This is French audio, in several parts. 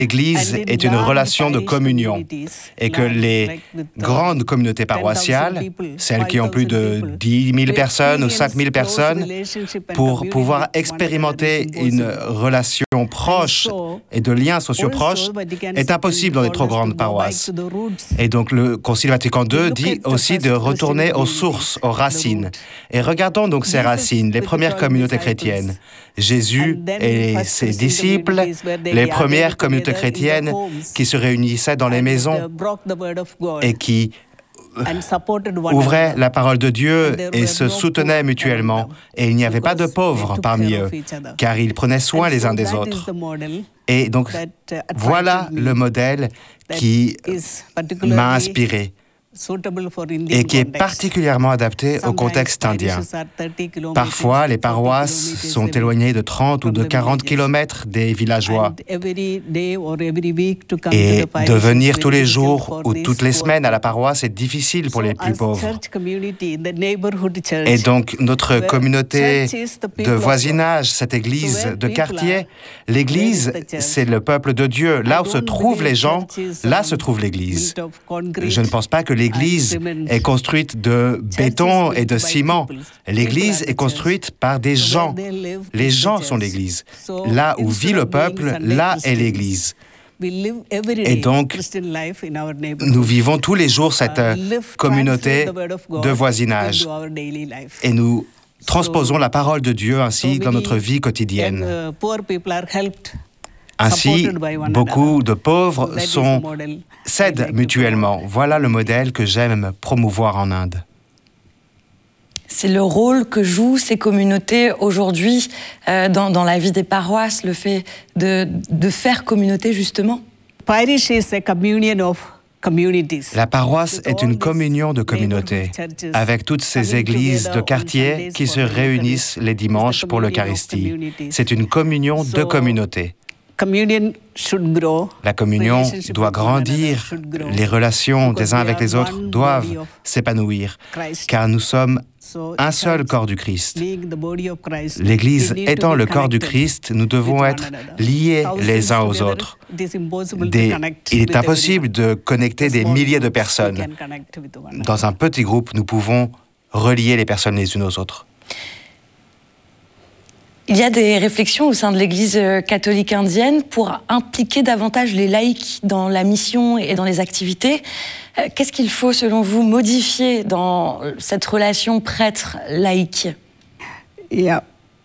L'Église est une relation de communion et que les grandes communautés paroissiales, celles qui ont plus de 10 000 personnes ou 5 000 personnes, pour pouvoir expérimenter une relation proche et de liens sociaux proches, est impossible dans les trop grandes paroisses. Et donc le Concile Vatican II dit aussi de retourner aux sources, aux racines. Et regardons donc ces racines, les premières communautés chrétiennes. Jésus et ses disciples, les premières communautés chrétiennes qui se réunissaient dans les maisons et qui ouvraient la parole de Dieu et se soutenaient mutuellement. Et il n'y avait pas de pauvres parmi eux, car ils prenaient soin les uns des autres. Et donc, voilà le modèle qui m'a inspiré et qui est particulièrement adapté au contexte indien. Parfois, les paroisses sont éloignées de 30 ou de 40 kilomètres des villageois. Et de venir tous les jours ou toutes les semaines à la paroisse est difficile pour les plus pauvres. Et donc, notre communauté de voisinage, cette église de quartier, l'église, c'est le peuple de Dieu. Là où se trouvent les gens, là se trouve l'église. Je ne pense pas que l'église est construite de béton et de ciment. L'église est construite par des gens. Les gens sont l'église. Là où vit le peuple, là est l'église. Et donc, nous vivons tous les jours cette communauté de voisinage. Et nous transposons la parole de Dieu ainsi dans notre vie quotidienne. Ainsi, beaucoup de pauvres s'aident mutuellement. Voilà le modèle que j'aime promouvoir en Inde. C'est le rôle que jouent ces communautés aujourd'hui dans la vie des paroisses, le fait de faire communauté, justement. La paroisse est une communion de communautés, avec toutes ces églises de quartier qui se réunissent les dimanches pour l'Eucharistie. C'est une communion de communautés. La communion doit grandir, les relations des uns avec les autres doivent s'épanouir, car nous sommes un seul corps du Christ. L'Église étant le corps du Christ, nous devons être liés les uns aux autres. Il est impossible de connecter des milliers de personnes. Dans un petit groupe, nous pouvons relier les personnes les unes aux autres. Il y a des réflexions au sein de l'Église catholique indienne pour impliquer davantage les laïcs dans la mission et dans les activités. Qu'est-ce qu'il faut, selon vous, modifier dans cette relation prêtre-laïque? The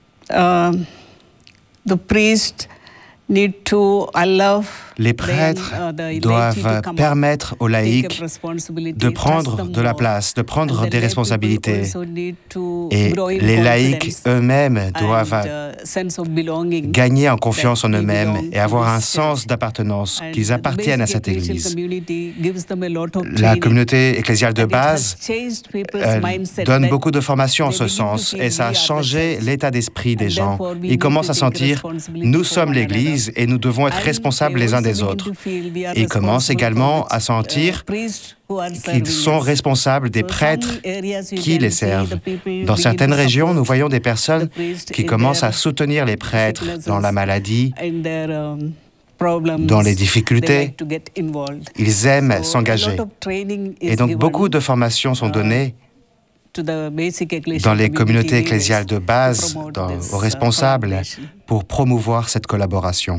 priest need to allow. Les prêtres doivent permettre aux laïcs de prendre de la place, de prendre des responsabilités. Et les laïcs eux-mêmes doivent gagner en confiance en eux-mêmes et avoir un sens d'appartenance, qu'ils appartiennent à cette Église. La communauté ecclésiale de base donne beaucoup de formations en ce sens et ça a changé l'état d'esprit des gens. Ils commencent à sentir « nous sommes l'Église et nous devons être responsables les uns des autres ». Ils commencent également à sentir qu'ils sont responsables des prêtres qui les servent. Dans certaines régions, nous voyons des personnes qui commencent à soutenir les prêtres dans la maladie, dans les difficultés. Ils aiment s'engager. Et donc, beaucoup de formations sont données dans les communautés ecclésiales de base, aux responsables, pour promouvoir cette collaboration.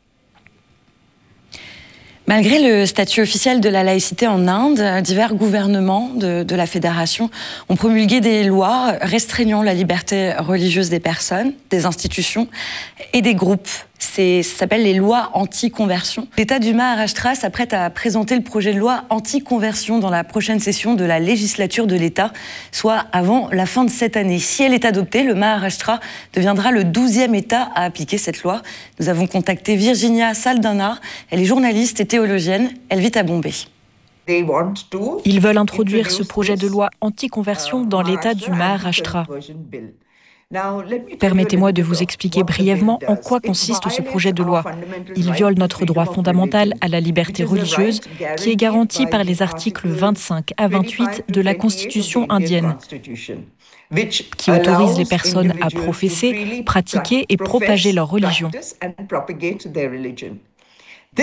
Malgré le statut officiel de la laïcité en Inde, divers gouvernements de la Fédération ont promulgué des lois restreignant la liberté religieuse des personnes, des institutions et des groupes. Ça s'appelle les lois anti-conversion. L'État du Maharashtra s'apprête à présenter le projet de loi anti-conversion dans la prochaine session de la législature de l'État, soit avant la fin de cette année. Si elle est adoptée, le Maharashtra deviendra le 12e État à appliquer cette loi. Nous avons contacté Virginia Saldana. Elle est journaliste et théologienne. Elle vit à Bombay. Ils veulent introduire ce projet de loi anti-conversion dans l'État du Maharashtra. Permettez-moi de vous expliquer brièvement en quoi consiste ce projet de loi. Il viole notre droit fondamental à la liberté religieuse qui est garanti par les articles 25 à 28 de la Constitution indienne, qui autorise les personnes à professer, pratiquer et propager leur religion.